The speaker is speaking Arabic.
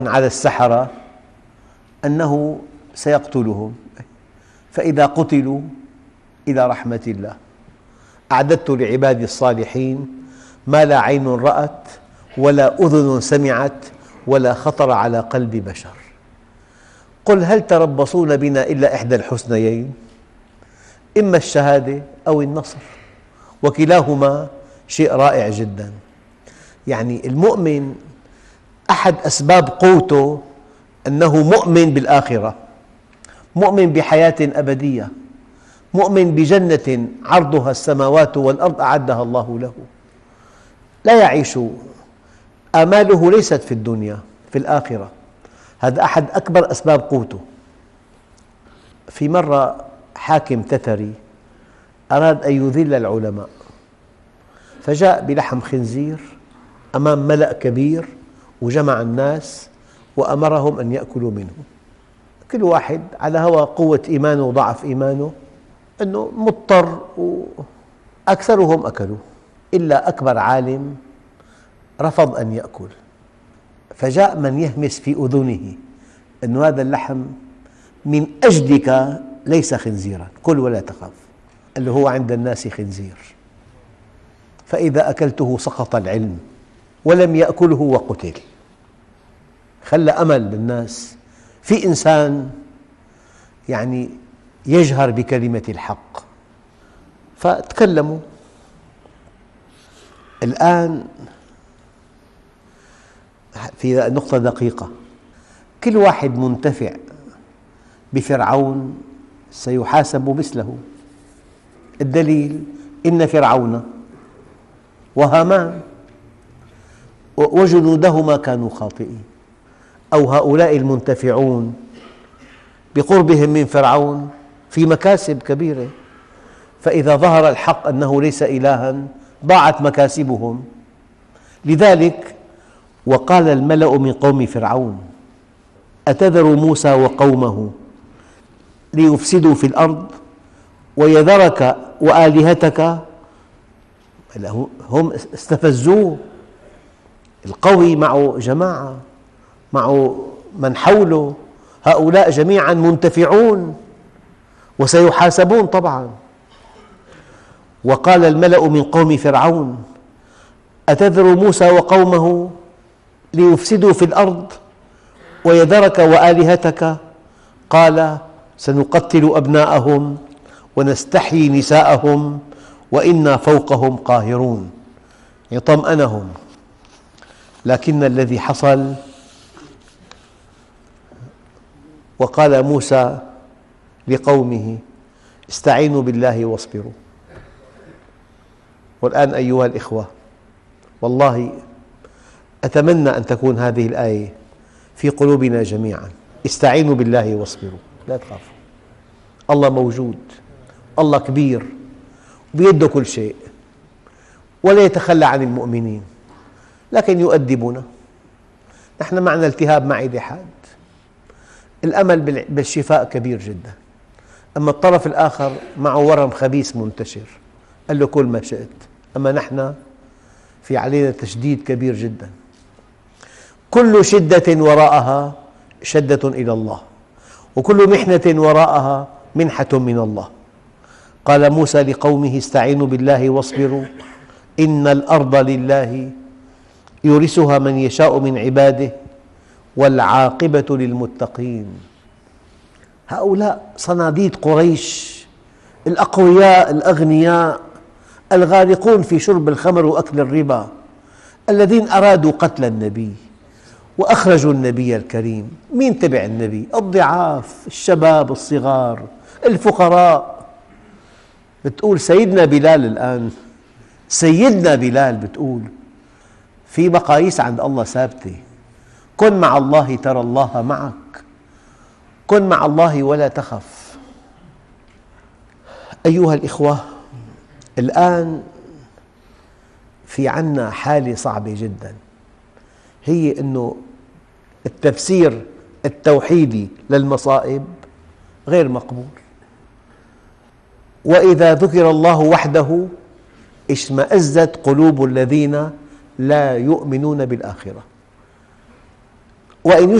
على السحرة أنه سيقتلهم، فإذا قتلوا إلى رحمة الله. أعددت لعبادي الصالحين ما لا عين رأت ولا أذن سمعت ولا خطر على قلب بشر. قل هل تربصون بنا إلا إحدى الحسنيين، إما الشهادة أو النصر، وكلاهما شيء رائع جدا. يعني المؤمن أحد أسباب قوته أنه مؤمن بالآخرة، مؤمن بحياة أبدية، مؤمن بجنة عرضها السماوات والأرض أعدها الله له. لا يعيش، آماله ليست في الدنيا، في الآخرة. هذا أحد أكبر أسباب قوته. في مرة حاكم تتري أراد أن يذل العلماء، فجاء بلحم خنزير أمام ملأ كبير وجمع الناس وأمرهم أن يأكلوا منه. كل واحد على هوى قوة إيمانه وضعف إيمانه أنه مضطر، وأكثرهم أكلوا إلا أكبر عالم رفض أن يأكل. فجاء من يهمس في أذنه أن هذا اللحم من أجلك ليس خنزيرا، كل ولا تخاف. قال له هو عند الناس خنزير، فإذا أكلته سقط العلم ولم يأكله وقتل. خلى أمل بالناس في إنسان يعني يجهر بكلمة الحق، فتكلموا. الآن في نقطة دقيقة، كل واحد منتفع بفرعون سيحاسب مثله. الدليل إن فرعون وهامان وجنودهما كانوا خاطئين، أو هؤلاء المنتفعون بقربهم من فرعون في مكاسب كبيرة، فإذا ظهر الحق أنه ليس إلها ضاعت مكاسبهم. لذلك وقال الملأ من قوم فرعون أتذر موسى وقومه ليفسدوا في الأرض ويذرك وآلهتك. هم استفزوه، القوي معه جماعة، معه من حوله، هؤلاء جميعا منتفعون وسيحاسبون طبعا. وقال الملأ من قوم فرعون أتذر موسى وقومه ليفسدوا في الأرض ويذرك وآلهتك قال سنقتل أبناءهم ونستحيي نساءهم وإنا فوقهم قاهرون. يطمئنهم. لكن الذي حصل، وقال موسى لقومه استعينوا بالله واصبروا. والآن أيها الإخوة، والله أتمنى أن تكون هذه الآية في قلوبنا جميعا. استعينوا بالله واصبروا، لا تخافوا، الله موجود، الله كبير بيده كل شيء، ولا يتخلى عن المؤمنين، لكن يؤدبنا. نحن معنا التهاب معدة حاد، الأمل بالشفاء كبير جدا، أما الطرف الآخر معه ورم خبيث منتشر، قال له كل ما شئت. أما نحن في علينا تشديد كبير جدا. كل شدة وراءها شدة إلى الله، وكل محنة وراءها منحة من الله. قال موسى لقومه استعينوا بالله واصبروا إن الأرض لله يورثها من يشاء من عباده والعاقبة للمتقين. هؤلاء صناديد قريش، الأقوياء الأغنياء الغارقون في شرب الخمر وأكل الربا، الذين أرادوا قتل النبي وأخرجوا النبي الكريم. مين تبع النبي؟ الضعاف، الشباب الصغار، الفقراء. بتقول سيدنا بلال الآن، سيدنا بلال بتقول في مقاييس عند الله ثابتة. كن مع الله ترى الله معك، كن مع الله ولا تخف. أيها الإخوة، الآن في عنا حالة صعبة جدا، هي أنه التفسير التوحيدي للمصائب غير مقبول. وإذا ذكر الله وحده اشمأزت قلوب الذين لا يؤمنون بالآخرة. وإن